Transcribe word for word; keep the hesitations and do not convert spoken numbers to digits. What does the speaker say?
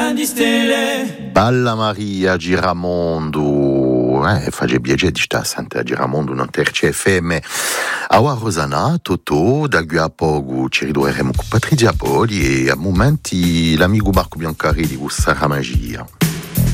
grandi stelle. Balla Maria Giramondo, eh, face piacere di stare a Santa Giramondo, non terce F M. Aua Rosana, Totò, dal qui a poco ci ritroveremo con Patrizia Poli e a momenti l'amico Marco Biancarelli con Sara Magia.